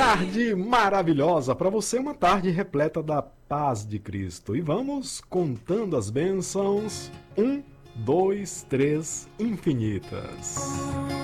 Tarde maravilhosa para você, uma tarde repleta da paz de Cristo. E vamos contando as bênçãos. 1, 2, 3, infinitas.